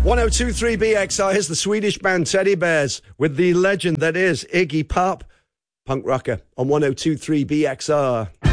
1023 BXR. Here's the Swedish band Teddy Bears with the legend that is Iggy Pop. Punk rocker on 1023 BXR.